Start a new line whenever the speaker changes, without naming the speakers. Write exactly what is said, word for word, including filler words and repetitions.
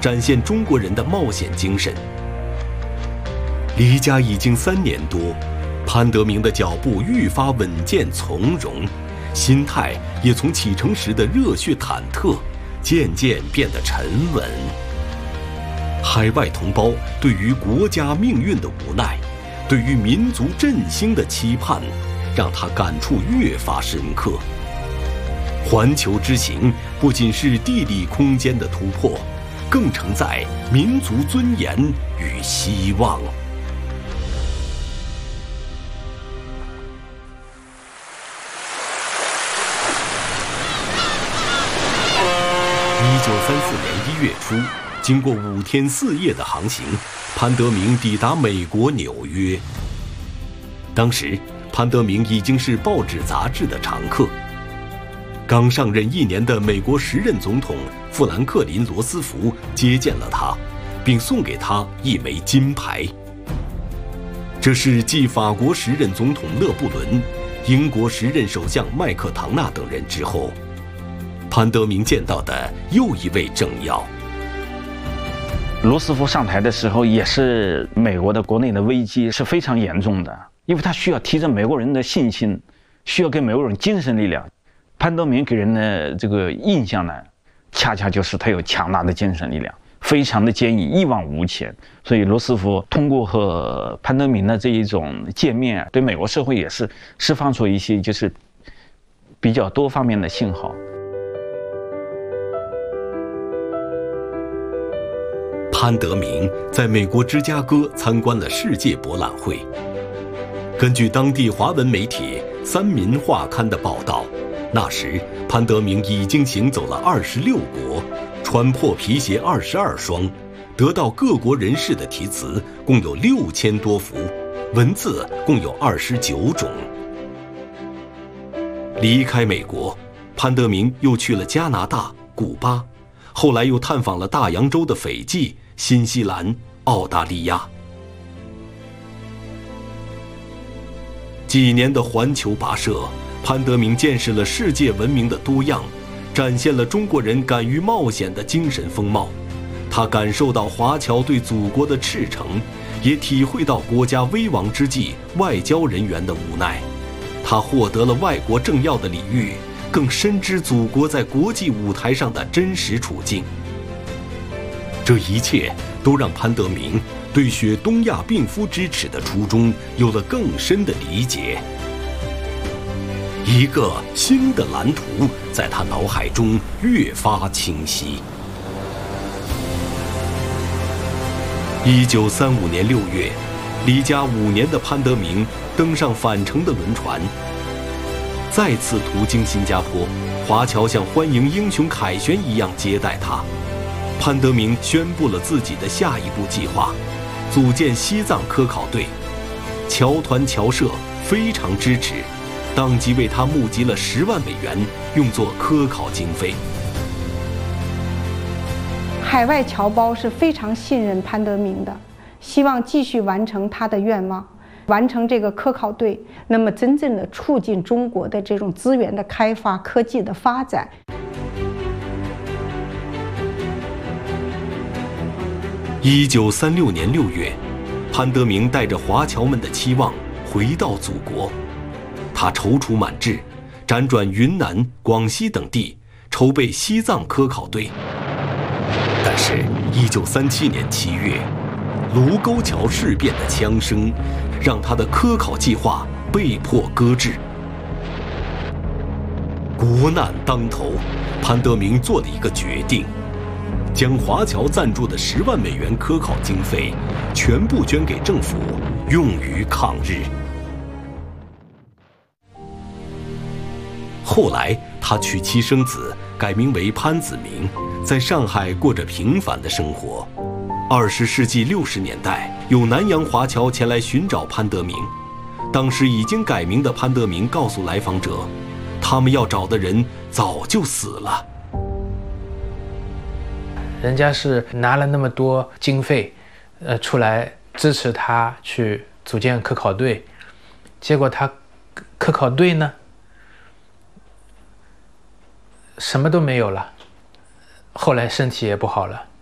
展现中国人的冒险精神。离家已经三年多，潘德明的脚步愈发稳健从容，心态也从启程时的热血忐忑，渐渐变得沉稳。海外同胞对于国家命运的无奈，对于民族振兴的期盼，让他感触越发深刻。环球之行不仅是地理空间的突破，更承载民族尊严与希望。一九三四年一月初，经过五天四夜的航行，潘德明抵达美国纽约。当时，潘德明已经是报纸杂志的常客。刚上任一年的美国时任总统富兰克林·罗斯福接见了他，并送给他一枚金牌。这是继法国时任总统勒布伦、英国时任首相麦克唐纳等人之后，潘德明见到的又一位政要。
罗斯福上台的时候，也是美国的国内的危机是非常严重的，因为他需要提振美国人的信心，需要给美国人精神力量。潘德明给人的这个印象呢，恰恰就是他有强大的精神力量，非常的坚毅，一往无前。所以罗斯福通过和潘德明的这一种见面，对美国社会也是释放出一些就是比较多方面的信号。
潘德明在美国芝加哥参观了世界博览会。根据当地华文媒体《三民画刊》的报道，那时潘德明已经行走了二十六国，穿破皮鞋二十二双，得到各国人士的题词共有六千多幅，文字共有二十九种。离开美国，潘德明又去了加拿大、古巴，后来又探访了大洋洲的斐济、新西兰、澳大利亚。几年的环球跋涉，潘德明见识了世界文明的多样，展现了中国人敢于冒险的精神风貌。他感受到华侨对祖国的赤诚，也体会到国家危亡之际外交人员的无奈。他获得了外国政要的礼遇，更深知祖国在国际舞台上的真实处境。这一切都让潘德明对雪东亚病夫之耻的初衷有了更深的理解。一个新的蓝图在他脑海中越发清晰。一九三五年六月，离家五年的潘德明登上返程的轮船，再次途经新加坡，华侨像欢迎英雄凯旋一样接待他。潘德明宣布了自己的下一步计划，组建西藏科考队。侨团侨社非常支持，当即为他募集了十万美元，用作科考经费。
海外侨胞是非常信任潘德明的，希望继续完成他的愿望，完成这个科考队，那么真正的促进中国的这种资源的开发、科技的发展。
一九三六年六月，潘德明带着华侨们的期望回到祖国，他踌躇满志，辗转云南、广西等地，筹备西藏科考队。但是，一九三七年七月，卢沟桥事变的枪声，让他的科考计划被迫搁置。国难当头，潘德明做了一个决定，将华侨赞助的十万美元科考经费全部捐给政府，用于抗日。后来，他娶妻生子，改名为潘子明，在上海过着平凡的生活。二十世纪六十年代，有南洋华侨前来寻找潘德明。当时已经改名的潘德明告诉来访者，他们要找的人早就死了。
人家是拿了那么多经费，呃，出来支持他去组建科考队，结果他科考队呢，什么都没有了，后来身体也不好了。